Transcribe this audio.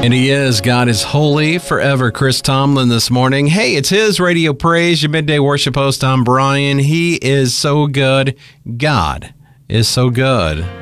And he is. God is holy forever. Chris Tomlin this morning. Hey, it's his Radio Praise, your midday worship host. I'm Brian. He is so good. God is so good.